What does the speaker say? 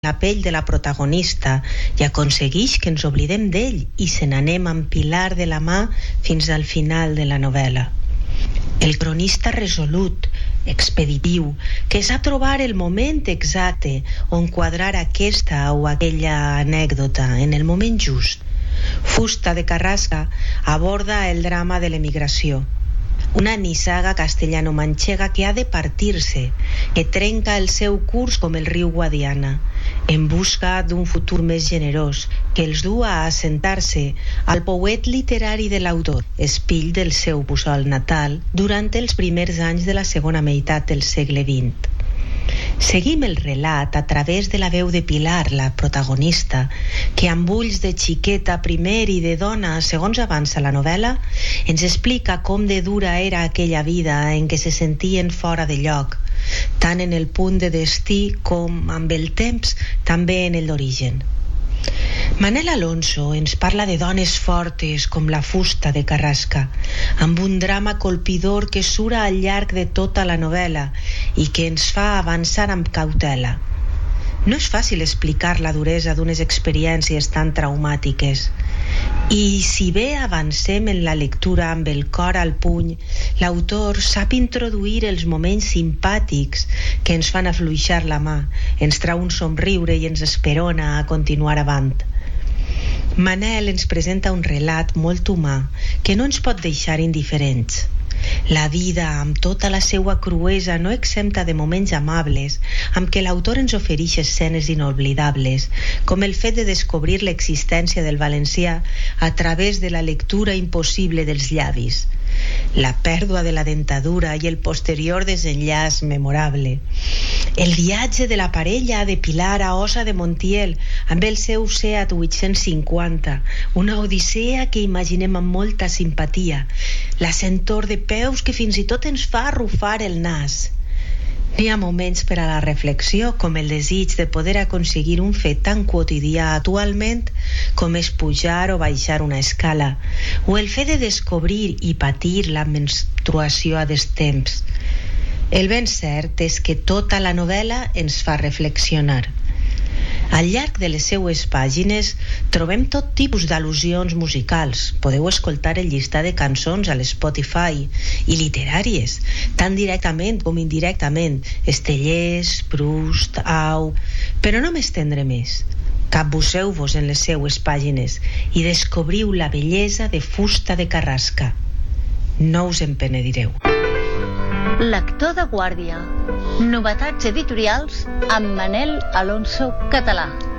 la pell de la protagonista i aconsegueix que ens oblidem d'ell i se n'anem amb Pilar de la mà fins al final de la novel·la. El cronista resolut, expeditiu, que sap trobar el moment exacte on quadrar aquesta o aquella anècdota en el moment just. Fusta de Carrasca aborda el drama de l'emigració. Una nissaga castellano-manxega que ha de partir-se, que trenca el seu curs com el riu Guadiana, en busca d'un futur més generós, que els du a assentar-se al pouet literari de l'autor, espill del seu Puçol natal, durant els primers anys de la segona meitat del segle XX. Seguim el relat a través de la veu de Pilar, la protagonista, que amb ulls de xiqueta primer i de dona segons avança la novel·la, ens explica com de dura era aquella vida en què se sentien fora de lloc, tant en el punt de destí com, amb el temps, també en el d'origen. Manel Alonso ens parla de dones fortes com la Fusta de Carrasca, amb un drama colpidor que sura al llarg de tota la novel·la i que ens fa avançar amb cautela. No és fàcil explicar la duresa d'unes experiències tan traumàtiques. I si bé avancem en la lectura amb el cor al puny, l'autor sap introduir els moments simpàtics que ens fan afluixar la mà, ens trau un somriure i ens esperona a continuar avant. Manel ens presenta un relat molt humà que no ens pot deixar indiferents. La vida, amb tota la seua cruesa, no exempta de moments amables, amb què l'autor ens ofereix escenes inoblidables, com el fet de descobrir l'existència del valencià a través de la lectura impossible dels llavis, la pèrdua de la dentadura i el posterior desenllaç memorable, el viatge de la parella de Pilar a Ossa de Montiel amb el seu Seat 850, una odissea que imaginem amb molta simpatia, la sentor de peus que fins i tot ens fa arrufar el nas. N'hi ha moments per a la reflexió, com el desig de poder aconseguir un fet tan quotidià actualment com és pujar o baixar una escala, o el fet de descobrir i patir la menstruació a destemps. El ben cert és que tota la novel·la ens fa reflexionar. Al llarg de les seues pàgines trobem tot tipus d'al·lusions musicals. Podeu escoltar el llistat de cançons a l'Spotify i literàries, tant directament com indirectament, Estellers, Proust, Au... Però no m'estendré més. Capbusseu-vos en les seues pàgines i descobriu la bellesa de Fusta de Carrasca. No us en penedireu. Lector de guàrdia. Novetats editorials amb Manel Alonso Català.